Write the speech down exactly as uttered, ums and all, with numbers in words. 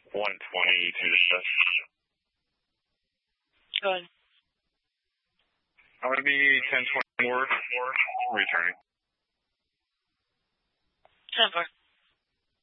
one twenty to the shift. Go ahead. I'm going to be ten twenty more, more returning. ten four.